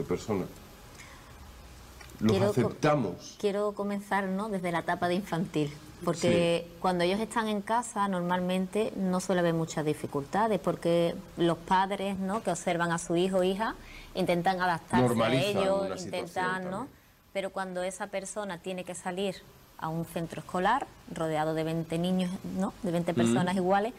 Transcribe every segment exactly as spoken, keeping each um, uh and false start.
de personas? ¿Los quiero, aceptamos? Quiero comenzar, ¿no?, desde la etapa de infantil, porque sí. cuando ellos están en casa normalmente no suele haber muchas dificultades, porque los padres, ¿no?, que observan a su hijo o hija intentan adaptarse Normalizan a ellos, intentan, ¿no? Pero cuando esa persona tiene que salir a un centro escolar rodeado de veinte niños, ¿no?, de veinte personas mm. iguales,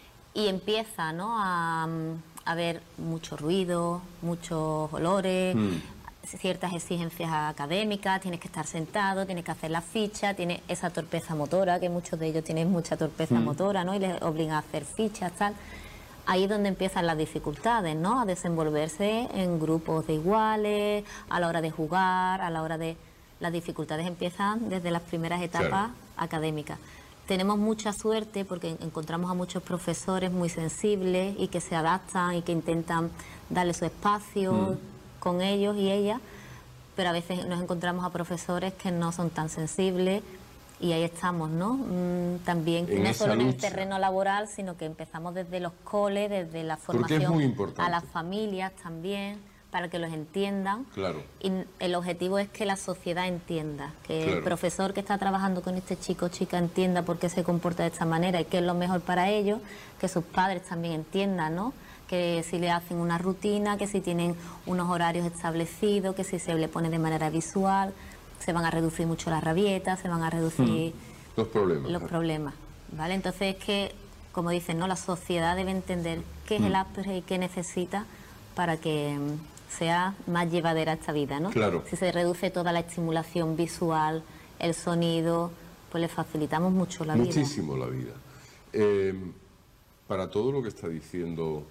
y empieza, ¿no?, a, a ver mucho ruido, muchos olores, mm. ciertas exigencias académicas, tienes que estar sentado, tienes que hacer la ficha, tienes esa torpeza motora, que muchos de ellos tienen mucha torpeza mm. motora, ¿no?, y les obligan a hacer fichas, tal. Ahí es donde empiezan las dificultades, ¿no?, a desenvolverse en grupos de iguales, a la hora de jugar, a la hora de... Las dificultades empiezan desde las primeras etapas claro. académicas. Tenemos mucha suerte porque encontramos a muchos profesores muy sensibles y que se adaptan y que intentan darle su espacio mm. con ellos y ellas, pero a veces nos encontramos a profesores que no son tan sensibles y ahí estamos, ¿no? Mm, también en no solo lucha. en el terreno laboral, sino que empezamos desde los coles, desde la formación a las familias también, para que los entiendan. Claro. Y el objetivo es que la sociedad entienda, que claro. el profesor que está trabajando con este chico o chica entienda por qué se comporta de esta manera y qué es lo mejor para ellos, que sus padres también entiendan, ¿no?, que si le hacen una rutina, que si tienen unos horarios establecidos, que si se le pone de manera visual, se van a reducir mucho las rabietas, se van a reducir mm. los problemas. Los problemas, ¿vale? Entonces es que, como dicen, ¿no?, la sociedad debe entender qué es mm. el Asperger y qué necesita para que sea más llevadera esta vida, ¿no? Claro. Si se reduce toda la estimulación visual, el sonido, pues le facilitamos mucho la Muchísimo vida. Muchísimo la vida. Eh, para todo lo que está diciendo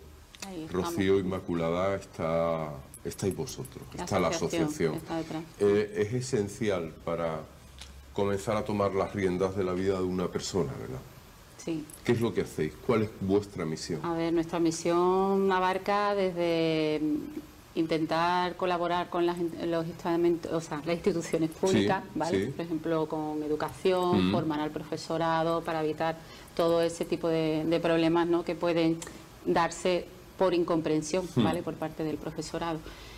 Rocío Inmaculada, está, estáis vosotros, la está la asociación. Está detrás. Eh, es esencial para comenzar a tomar las riendas de la vida de una persona, ¿verdad? Sí. ¿Qué es lo que hacéis? ¿Cuál es vuestra misión? A ver, nuestra misión abarca desde intentar colaborar con las, los o sea, las instituciones públicas, sí, ¿vale? Sí. Por ejemplo, con educación, mm. formar al profesorado para evitar todo ese tipo de, de problemas, ¿no?, que pueden darse por incomprensión, mm. ¿vale?, por parte del profesorado.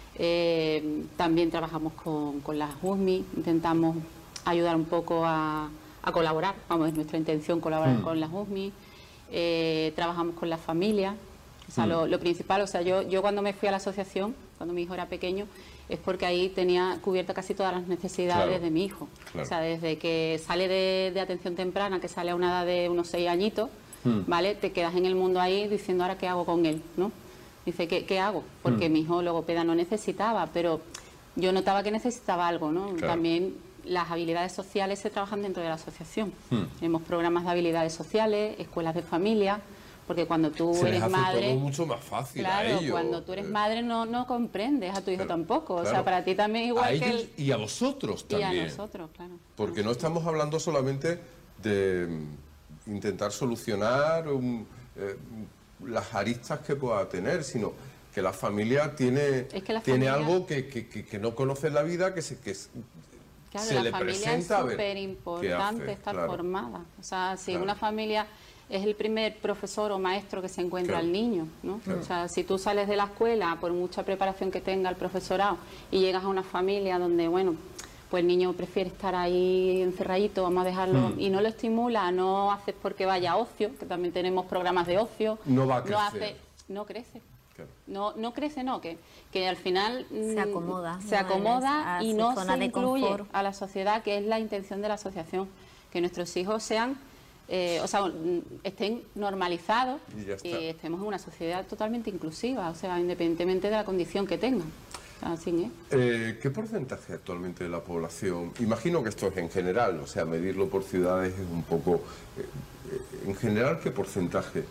Eh, también trabajamos con, con las U S M I, intentamos ayudar un poco a, a colaborar, vamos, es nuestra intención colaborar mm. con las U S M I. Eh, trabajamos con las familias. O sea, mm. lo, lo principal, o sea, yo, yo cuando me fui a la asociación, cuando mi hijo era pequeño, es porque ahí tenía cubierta casi todas las necesidades claro, de mi hijo. Claro. O sea, desde que sale de, de atención temprana, que sale a una edad de unos seis añitos, mm. ¿vale? Te quedas en el mundo ahí diciendo, ¿ahora qué hago con él?, ¿no? Dice, ¿qué, qué hago? Porque mm. mi hijo logopeda no necesitaba, pero yo notaba que necesitaba algo, ¿no? Claro. También las habilidades sociales se trabajan dentro de la asociación. Mm. Tenemos programas de habilidades sociales, escuelas de familia. Porque cuando tú se eres les hace madre, todo mucho más fácil claro, a ellos. Cuando tú eres madre no, no comprendes a tu hijo claro, tampoco. Claro. O sea, para ti también igual a que ellos el... y a vosotros también. Y a nosotros, claro. Porque no estamos hablando solamente de intentar solucionar um, eh, las aristas que pueda tener, sino que la familia tiene, es que la tiene familia... algo que, que, que, que no conoce en la vida, que se, que claro, se la le familia presenta. Es súper importante estar claro. formada. O sea, si claro. una familia es el primer profesor o maestro que se encuentra claro. al niño, ¿no? Claro. O sea, si tú sales de la escuela, por mucha preparación que tenga el profesorado, y llegas a una familia donde, bueno, pues el niño prefiere estar ahí encerradito, vamos a dejarlo, mm. y no lo estimula, no haces porque vaya a ocio, que también tenemos programas de ocio. No va a crecer. No, hace, no crece. Claro. No, no crece, no, que, que al final se acomoda, se no acomoda y no se incluye confort. a la sociedad, que es la intención de la asociación, que nuestros hijos sean, eh, o sea, estén normalizados y, y estemos en una sociedad totalmente inclusiva, o sea, independientemente de la condición que tengan. Así es. Eh, ¿Qué porcentaje actualmente de la población? Imagino que esto es en general, o sea, medirlo por ciudades es un poco... Eh, en general, ¿qué porcentaje?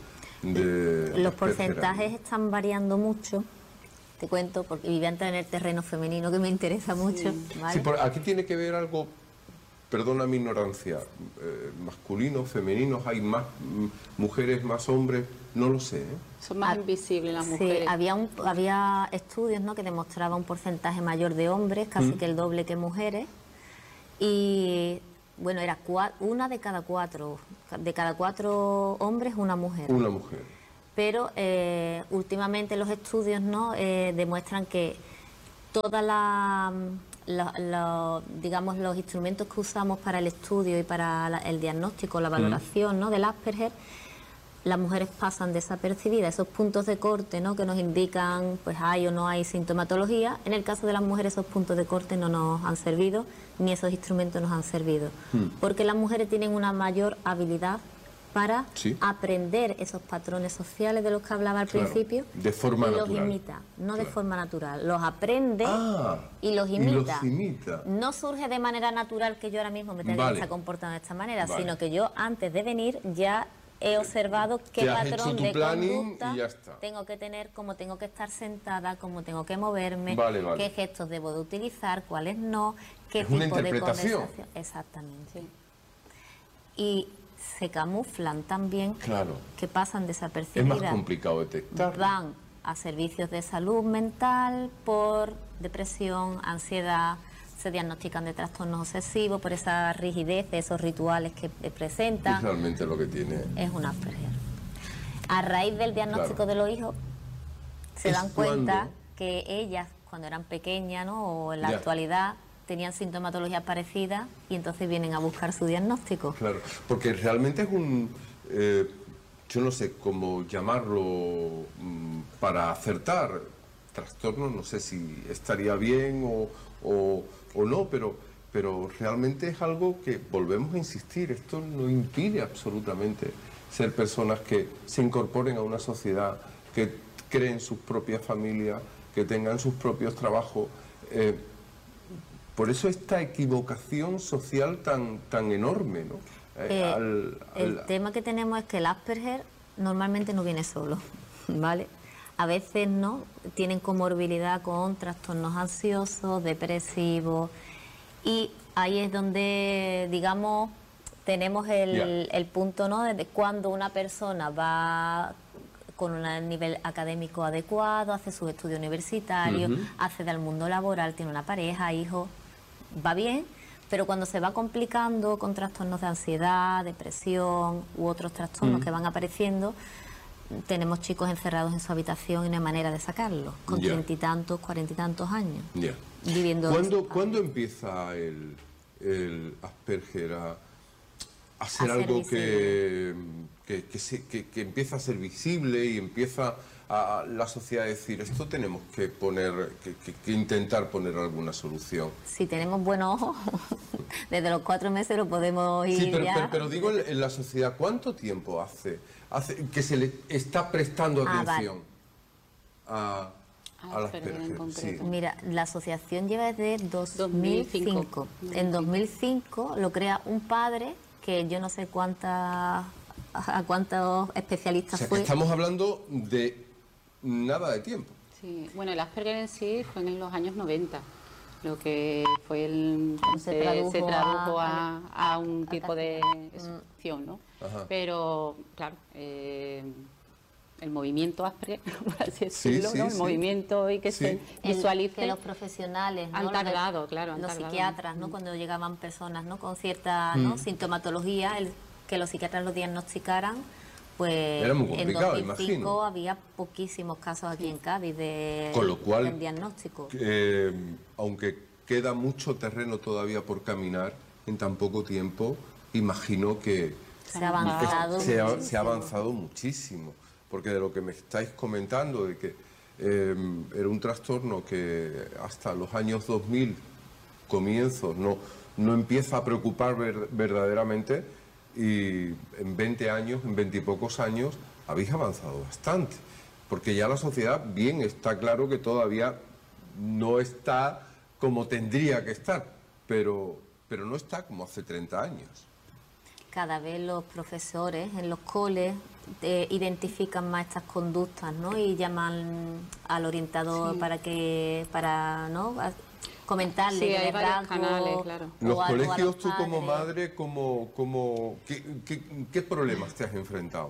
De los porcentajes están variando mucho, te cuento, porque vivía antes en el terreno femenino que me interesa mucho. Sí. ¿Vale? Sí, por, aquí tiene que ver algo, perdona mi ignorancia, eh, masculinos, femeninos, hay más mujeres, más hombres, no lo sé. ¿eh? Son más ah, invisibles las mujeres. Sí, había, un, había estudios, ¿no?, que demostraban un porcentaje mayor de hombres, casi mm. que el doble que mujeres, y... Bueno, era una de cada cuatro, de cada cuatro hombres, una mujer. Una mujer. Pero eh, últimamente los estudios, ¿no?, eh, demuestran que todas las, lo, lo, digamos, los instrumentos que usamos para el estudio y para la, el diagnóstico, la valoración, ¿no?, del Asperger, las mujeres pasan desapercibidas. Esos puntos de corte, ¿no?, que nos indican pues hay o no hay sintomatología, en el caso de las mujeres esos puntos de corte no nos han servido, ni esos instrumentos nos han servido, mm. porque las mujeres tienen una mayor habilidad para ¿Sí? aprender esos patrones sociales de los que hablaba al claro, principio, de forma y natural. los imita, no claro. de forma natural, los aprende ah, y los imita. Y los imita. No surge de manera natural que yo ahora mismo me tenga vale. que estar comportando de esta manera, vale. sino que yo antes de venir ya he observado qué patrón de conducta tengo que tener, cómo tengo que estar sentada, cómo tengo que moverme, vale, vale. qué gestos debo de utilizar, cuáles no, qué es tipo una interpretación. de conversación. Exactamente. Y se camuflan también, claro. que pasan desapercibidas. Es más complicado detectar. Van a servicios de salud mental por depresión, ansiedad, se diagnostican de trastornos obsesivos por esa rigidez, esos rituales que presentan. Es realmente lo que tiene. Es un Asperger. A raíz del diagnóstico claro. de los hijos, se dan cuenta cuando... que ellas, cuando eran pequeñas, ¿no?, o en la ya. actualidad, tenían sintomatologías parecidas y entonces vienen a buscar su diagnóstico. Claro, porque realmente es un, eh, yo no sé cómo llamarlo mm, para acertar, trastorno, no sé si estaría bien o, o, o no, pero, pero realmente es algo que, volvemos a insistir, esto no impide absolutamente ser personas que se incorporen a una sociedad, que creen sus propias familias, que tengan sus propios trabajos. Eh, Por eso esta equivocación social tan, tan enorme, ¿no? Eh, eh, al, al... El tema que tenemos es que el Asperger normalmente no viene solo, ¿vale? A veces, ¿no?, tienen comorbilidad con trastornos ansiosos, depresivos, y ahí es donde, digamos, tenemos el, yeah. el punto, ¿no?, de cuando una persona va con un nivel académico adecuado, hace sus estudios universitarios, uh-huh. accede al mundo laboral, tiene una pareja, hijos, va bien, pero cuando se va complicando con trastornos de ansiedad, depresión u otros trastornos uh-huh. que van apareciendo, tenemos chicos encerrados en su habitación y no hay manera de sacarlos, con treinta yeah. y tantos, cuarenta y tantos años, yeah. viviendo... ¿Cuándo, ¿cuándo empieza el, el Asperger a, a hacer a algo que, que, que, se, que, que empieza a ser visible y empieza a la sociedad a decir, esto tenemos que poner, que, que, que intentar poner alguna solución? Si tenemos buenos ojos, desde los cuatro meses lo podemos ir sí, pero, ya... pero, pero digo, en, en la sociedad, ¿cuánto tiempo hace, hace que se le está prestando ah, atención vale. a... A las sí. Mira, la asociación lleva desde dos mil cinco. En dos mil cinco lo crea un padre que yo no sé cuántas a cuántos especialistas o sea, fue. Que estamos hablando de nada de tiempo. Sí, bueno, el Asperger en sí fue en los años noventa, lo que fue el se, se tradujo, se tradujo a, a, a un a tipo a de excepción, ¿no? Ajá. Pero claro. Eh, el movimiento Asperger, por así decirlo, sí, sí, ¿no? El sí. movimiento y que sí. se visualice. Que los profesionales, ¿no? Han tardado, claro. Han los tardado. psiquiatras, ¿no? Cuando llegaban personas, ¿no?, con cierta ¿no? mm. sintomatología, el, que los psiquiatras los diagnosticaran, pues era muy complicado, en dos mil cinco imagino. Había poquísimos casos aquí en Cádiz de, Con lo cual, del diagnóstico. Eh, aunque queda mucho terreno todavía por caminar, en tan poco tiempo, imagino que se ha avanzado, se ha, se ha avanzado muchísimo. Porque de lo que me estáis comentando, de que eh, era un trastorno que hasta los años dos mil, comienzos, no, no empieza a preocupar ver, verdaderamente, y en veinte años, en veinte y pocos años, habéis avanzado bastante. Porque ya la sociedad, bien, está claro que todavía no está como tendría que estar, pero, pero no está como hace treinta años. Cada vez los profesores en los coles eh, identifican más estas conductas, ¿no? Y llaman al orientador sí. para que, para, ¿no? A comentarle. Sí, hay varios canales, claro. Los a, colegios, los tú como madre, como, como, ¿qué, qué, ¿qué problemas te has enfrentado?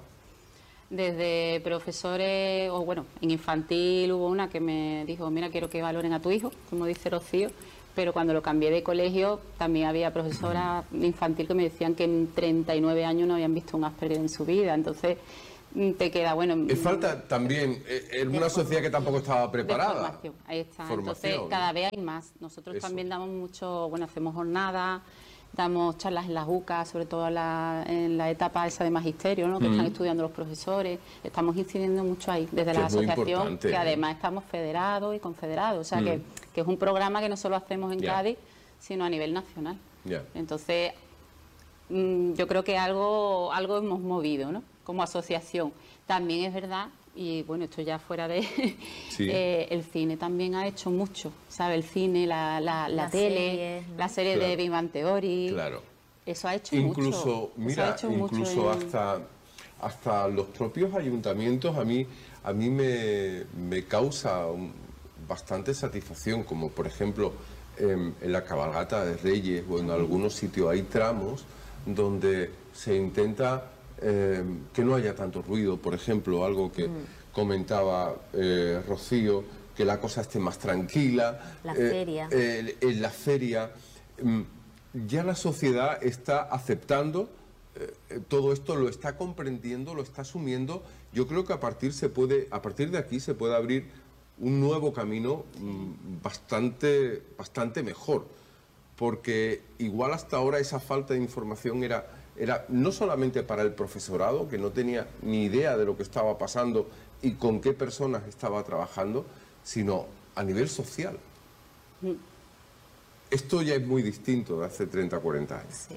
Desde profesores, o bueno, en infantil hubo una que me dijo, mira, quiero que valoren a tu hijo, como dice Rocío. Pero cuando lo cambié de colegio, también había profesoras infantil que me decían que en treinta y nueve años no habían visto un Asperger en su vida. Entonces, te queda, bueno... Es falta también en una sociedad que tampoco estaba preparada. Formación, ahí está. Formación, Entonces, cada vez hay más. Nosotros Eso. también damos mucho, bueno, hacemos jornadas, damos charlas en las U C A, sobre todo en la, en la etapa esa de magisterio, ¿no? Que mm. están estudiando los profesores. Estamos incidiendo mucho ahí, desde que la asociación, que además estamos federados y confederados. O sea, mm. que, que es un programa que no solo hacemos en yeah. Cádiz, sino a nivel nacional. Yeah. Entonces, mmm, yo creo que algo, algo hemos movido, ¿no? Como asociación. También es verdad, y bueno, esto ya fuera de... Sí. eh, el cine también ha hecho mucho, ¿sabe? El cine, la, la, la, la tele, serie, ¿no? la serie claro. de Big Bang Theory. Claro. Eso ha hecho incluso, mucho. Mira, ha hecho incluso mucho hasta, en... hasta los propios ayuntamientos a mí, a mí me, me causa un, bastante satisfacción, como por ejemplo en, en la cabalgata de Reyes o en algunos sitios hay tramos donde se intenta... Eh, que no haya tanto ruido, por ejemplo, algo que mm. comentaba eh, Rocío, que la cosa esté más tranquila. La eh, feria. Eh, en la feria, mm, ya la sociedad está aceptando eh, todo esto, lo está comprendiendo, lo está asumiendo. Yo creo que a partir, se puede, a partir de aquí se puede abrir un nuevo camino mm, bastante, bastante mejor, porque igual hasta ahora esa falta de información era... era no solamente para el profesorado, que no tenía ni idea de lo que estaba pasando y con qué personas estaba trabajando, sino a nivel social. Mm. Esto ya es muy distinto de hace treinta, cuarenta años. Sí.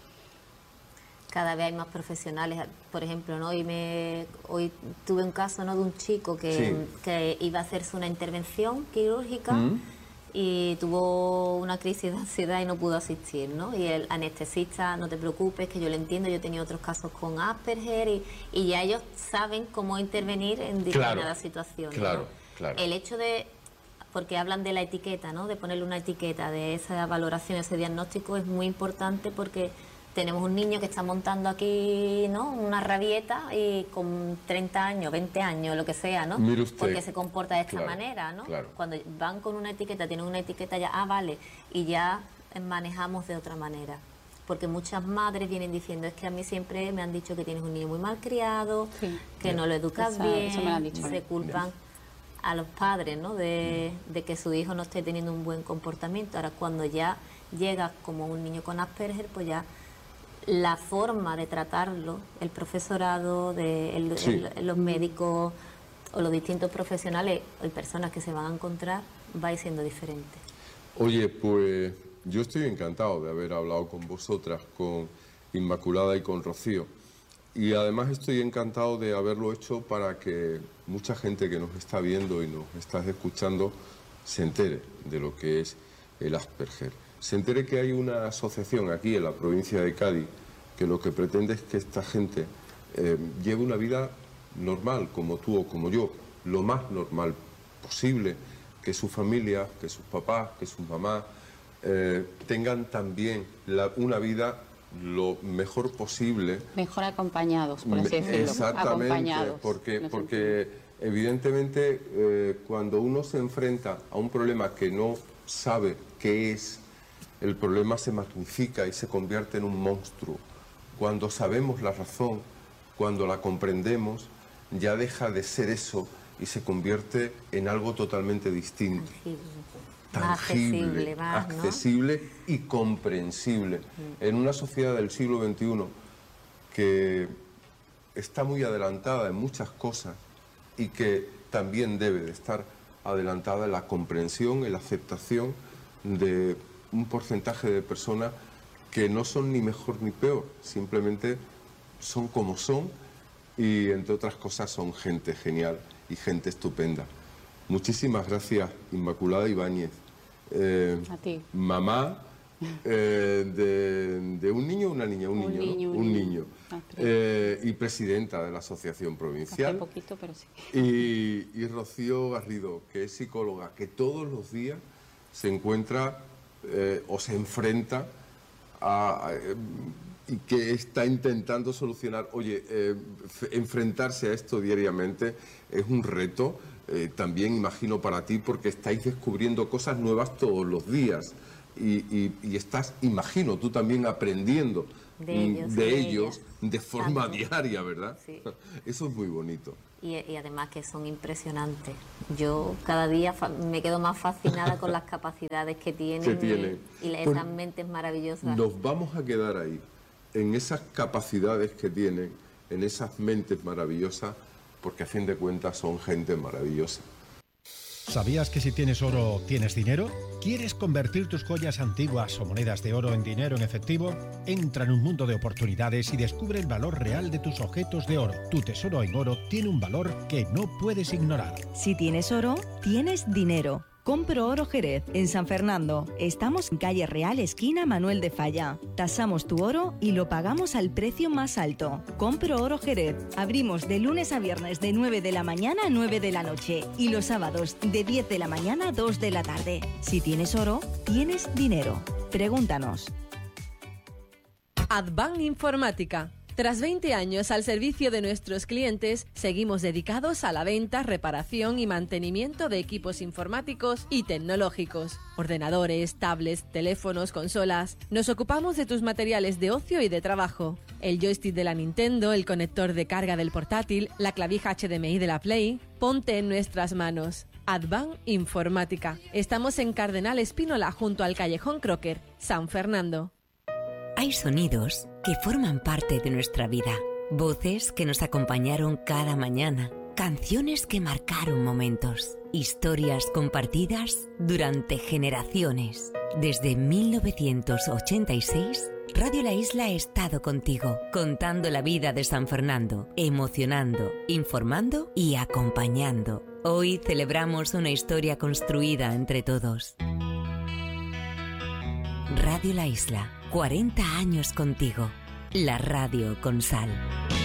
Cada vez hay más profesionales, por ejemplo, ¿no? Hoy, me, hoy tuve un caso, ¿no?, de un chico que, sí. que iba a hacerse una intervención quirúrgica. Mm. Y tuvo una crisis de ansiedad y no pudo asistir, ¿no? Y el anestesista, no te preocupes, que yo lo entiendo, yo he tenido otros casos con Asperger y, y ya ellos saben cómo intervenir en determinadas claro, situaciones. Claro, ¿no? claro. El hecho de, porque hablan de la etiqueta, ¿no?, de ponerle una etiqueta, de esa valoración, ese diagnóstico, es muy importante porque tenemos un niño que está montando aquí, ¿no?, una rabieta y con treinta años, veinte años, lo que sea, ¿no? Mire usted. Porque se comporta de esta claro, manera, ¿no? Claro. Cuando van con una etiqueta, tienen una etiqueta ya, ah, vale, y ya manejamos de otra manera. Porque muchas madres vienen diciendo, es que a mí siempre me han dicho que tienes un niño muy mal criado, sí. que yeah. no lo educas Esa, bien, eso me lo han dicho. Se culpan yeah. a los padres, ¿no?, de, yeah. de que su hijo no esté teniendo un buen comportamiento. Ahora, cuando ya llega como un niño con Asperger, pues ya la forma de tratarlo, el profesorado, de el, sí. el, los médicos o los distintos profesionales y personas que se van a encontrar, va a ir siendo diferente. Oye, pues yo estoy encantado de haber hablado con vosotras, con Inmaculada y con Rocío. Y además estoy encantado de haberlo hecho para que mucha gente que nos está viendo y nos está escuchando se entere de lo que es el Asperger. Se entere que hay una asociación aquí en la provincia de Cádiz que lo que pretende es que esta gente eh, lleve una vida normal, como tú o como yo, lo más normal posible, que su familia, que sus papás, que sus mamás eh, tengan también la, una vida lo mejor posible. Mejor acompañados, por así decirlo. Exactamente, acompañados, porque, no porque evidentemente eh, cuando uno se enfrenta a un problema que no sabe qué es, el problema se magnifica y se convierte en un monstruo. Cuando sabemos la razón, cuando la comprendemos, ya deja de ser eso y se convierte en algo totalmente distinto. Tangible, tangible, accesible, más, accesible ¿no? y comprensible. Mm. En una sociedad del siglo veintiuno que está muy adelantada en muchas cosas y que también debe de estar adelantada en la comprensión, en la aceptación de un porcentaje de personas que no son ni mejor ni peor, simplemente son como son y, entre otras cosas, son gente genial y gente estupenda. Muchísimas gracias, Inmaculada Ibáñez. Eh, A ti. Mamá eh, de, de un niño o una niña, un, un niño, niño, ¿no? un, un niño, niño. Eh, y presidenta de la Asociación Provincial. Hace poquito, pero sí. Y, y Rocío Garrido, que es psicóloga, que todos los días se encuentra eh, o se enfrenta a, a, y que está intentando solucionar. Oye, eh, enfrentarse a esto diariamente es un reto, eh, también imagino para ti, porque estáis descubriendo cosas nuevas todos los días. y, y, y estás, imagino, tú también aprendiendo de ellos, de, de, ellos, de forma Tanto. diaria, ¿verdad? Sí. Eso es muy bonito. Y, y además que son impresionantes. Yo cada día me quedo más fascinada con las capacidades que tienen, que tienen. y, y pues esas mentes maravillosas. Nos vamos a quedar ahí, en esas capacidades que tienen, en esas mentes maravillosas, porque a fin de cuentas son gente maravillosa. ¿Sabías que si tienes oro, tienes dinero? ¿Quieres convertir tus joyas antiguas o monedas de oro en dinero en efectivo? Entra en un mundo de oportunidades y descubre el valor real de tus objetos de oro. Tu tesoro en oro tiene un valor que no puedes ignorar. Si tienes oro, tienes dinero. Compro Oro Jerez, en San Fernando. Estamos en calle Real, esquina Manuel de Falla. Tasamos tu oro y lo pagamos al precio más alto. Compro Oro Jerez. Abrimos de lunes a viernes de nueve de la mañana a nueve de la noche y los sábados de diez de la mañana a dos de la tarde. Si tienes oro, tienes dinero. Pregúntanos. Advan Informática. Tras veinte años al servicio de nuestros clientes, seguimos dedicados a la venta, reparación y mantenimiento de equipos informáticos y tecnológicos. Ordenadores, tablets, teléfonos, consolas. Nos ocupamos de tus materiales de ocio y de trabajo. El joystick de la Nintendo, el conector de carga del portátil, la clavija H D M I de la Play. Ponte en nuestras manos. Advan Informática. Estamos en Cardenal Espínola, junto al Callejón Crocker, San Fernando. Hay sonidos que forman parte de nuestra vida, voces que nos acompañaron cada mañana, canciones que marcaron momentos, historias compartidas durante generaciones. Desde mil novecientos ochenta y seis, Radio La Isla ha estado contigo, contando la vida de San Fernando, emocionando, informando y acompañando. Hoy celebramos una historia construida entre todos. Radio La Isla, cuarenta años contigo. La radio con sal.